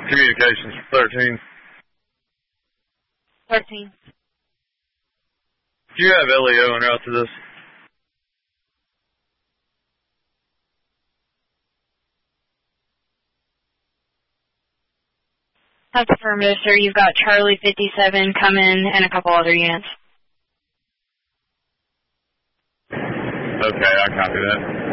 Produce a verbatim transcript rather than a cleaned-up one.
Communications for thirteen. thirteen. Do you have L E O en route to this? That's affirmative, sir. You've got Charlie fifty-seven coming and a couple other units. Okay, I copy that.